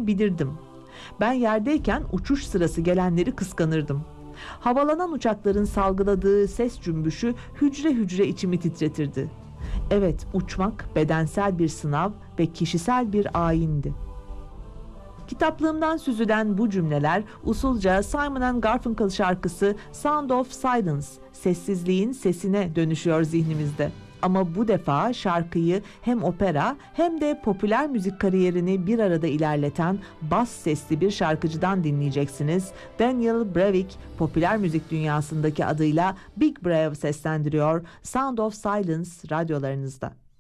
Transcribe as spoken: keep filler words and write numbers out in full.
geleceğini bilirdim. Ben yerdeyken uçuş sırası gelenleri kıskanırdım. Havalanan uçakların salgıladığı ses cümbüşü hücre hücre içimi titretirdi. Evet, uçmak bedensel bir sınav ve kişisel bir ayindi. Kitaplığımdan süzülen bu cümleler usulca Simon and Garfunkel şarkısı Sound of Silence, sessizliğin sesine dönüşüyor zihnimizde. Ama bu defa şarkıyı hem opera hem de popüler müzik kariyerini bir arada ilerleten bas sesli bir şarkıcıdan dinleyeceksiniz. Daniel Brevik, popüler müzik dünyasındaki adıyla Big Brev seslendiriyor. Sound of Silence radyolarınızda.